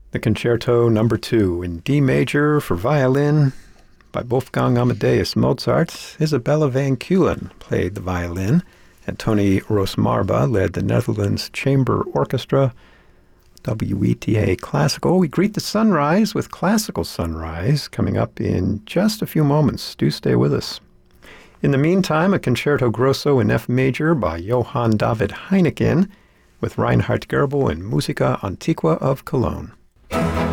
The Concerto Number 2 in D major for violin by Wolfgang Amadeus Mozart. Isabella van Keulen played the violin, and Tony Rosmarba led the Netherlands Chamber Orchestra. WETA Classical. We greet the sunrise with Classical Sunrise coming up in just a few moments. Do stay with us. In the meantime, a Concerto Grosso in F major by Johann David Heineken with Reinhard Goebel and Musica Antiqua of Cologne.